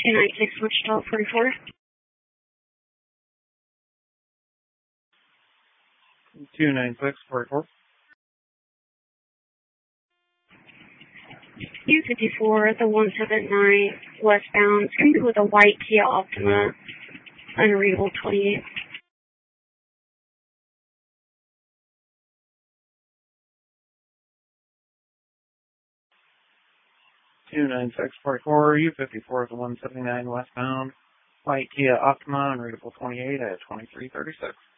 296 Wichita 44. 296 44. U54, the 179 westbound, it's going to be with a white Kia Optima, unreadable 28. 296 44. U54 the 179 westbound, white Kia Optima, unreadable 28 at 2336.